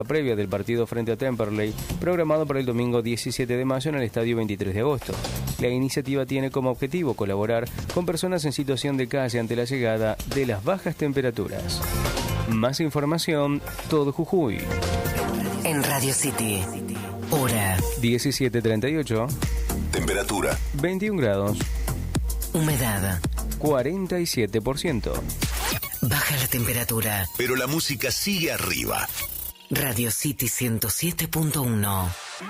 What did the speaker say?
previa del partido frente a Temperley, programado para el domingo 17 de mayo en el estadio 23 de agosto. La iniciativa tiene como objetivo colaborar con personas en situación de calle ante la llegada de las bajas temperaturas. Más información, todo Jujuy. En Radio City, hora 17:38. Temperatura 21 grados. Humedad 47%. Baja la temperatura. pero la música sigue arriba. Radio City 107.1.